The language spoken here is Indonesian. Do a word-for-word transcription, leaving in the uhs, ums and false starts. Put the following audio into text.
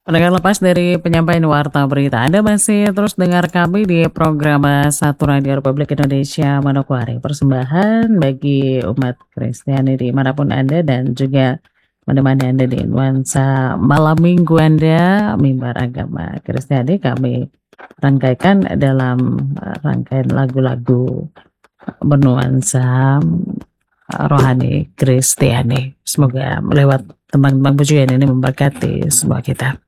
Pendengar lepas dari penyampaian warta berita, Anda masih terus dengar kami di program eh, Satu Radio Republik Indonesia Manokwari, persembahan bagi umat Kristiani dimanapun Anda dan juga menemani Anda di nuansa malam minggu Anda, mimbar agama Kristiani kami rangkaikan dalam eh, rangkaian lagu-lagu bernuansa eh, rohani Kristiani. Semoga lewat teman-teman pujian ini memberkati semua kita.